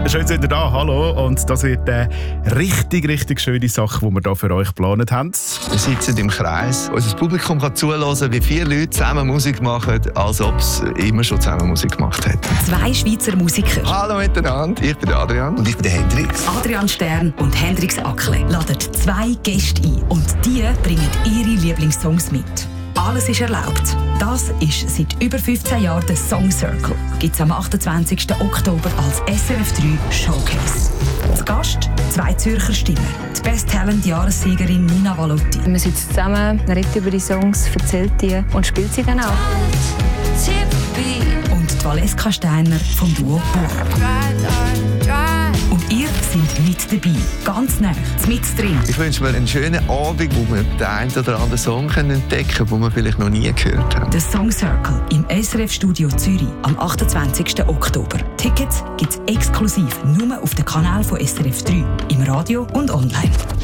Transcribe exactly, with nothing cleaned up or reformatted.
Schön, sind ihr da. Hallo. Und das wird eine richtig, richtig schöne Sache, die wir hier für euch geplant haben. Wir sitzen im Kreis. Unser Publikum kann zuhören, wie viele Leute zusammen Musik machen, als ob sie immer schon zusammen Musik gemacht hätten. Zwei Schweizer Musiker. Hallo miteinander, ich bin Adrian. Und ich bin der Hendrix. Adrian Stern und Hendrix Ackle laden zwei Gäste ein. Und die bringen ihre Lieblingssongs mit. Alles ist erlaubt. Das ist seit über fünfzehn Jahren der Song Circle. Gibt es am achtundzwanzigsten Oktober als S R F drei Showcase. Zu Gast zwei Zürcher Stimmen. Die Best Talent Jahressiegerin Nina Valotti. Man sitzt zusammen, man redet über die Songs, erzählt die und spielt sie dann auch. Und die Valeska Steiner vom Duo Bur. Und ihr seid mit dabei, ganz nah, mit drin. Ich wünsche mir einen schönen Abend, wo wir den einen oder anderen Song entdecken können, den wir vielleicht noch nie gehört haben. Der Song Circle im S R F Studio Zürich am achtundzwanzigsten Oktober. Tickets gibt es exklusiv nur auf dem Kanal von S R F drei, im Radio und online.